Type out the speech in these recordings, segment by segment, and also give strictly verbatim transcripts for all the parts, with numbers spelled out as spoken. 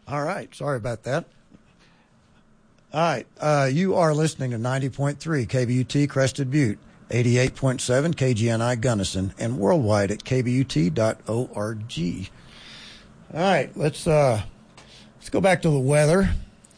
All right. Sorry about that. All right. Uh, you are listening to ninety point three K B U T Crested Butte, eighty-eight point seven K G N I Gunnison, and worldwide at k b u t dot org. All right. Let's, uh, let's go back to the weather.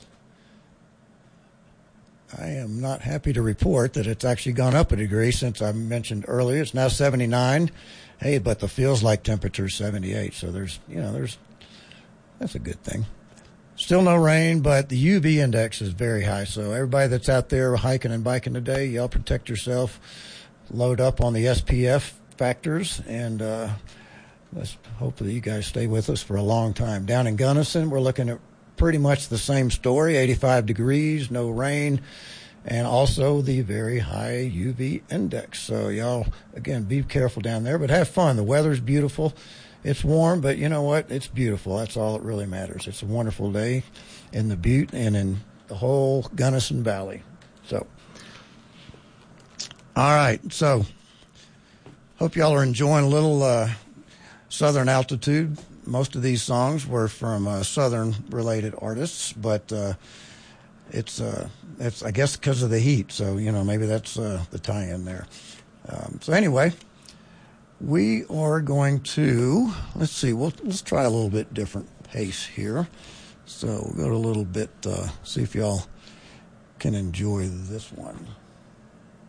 I am not happy to report that it's actually gone up a degree since I mentioned earlier. It's now seventy-nine. Hey, but the feels like temperature is seventy-eight. So there's, you know, there's, that's a good thing. Still no rain, but the U V index is very high. So everybody that's out there hiking and biking today, y'all protect yourself. Load up on the S P F factors, and uh, let's hopefully you guys stay with us for a long time. Down in Gunnison, we're looking at pretty much the same story, eighty-five degrees, no rain, and also the very high U V index. So y'all, again, be careful down there, but have fun. The weather's beautiful. It's warm, but you know what? It's beautiful. That's all that really matters. It's a wonderful day in the Butte and in the whole Gunnison Valley. So, all right. So, hope y'all are enjoying a little uh, Southern altitude. Most of these songs were from uh, Southern-related artists, but uh, it's, uh, it's, I guess, because of the heat. So, you know, maybe that's uh, the tie-in there. Um, so, anyway. We are going to, let's see, we'll, let's try a little bit different pace here. So we'll go to a little bit, uh, see if y'all can enjoy this one.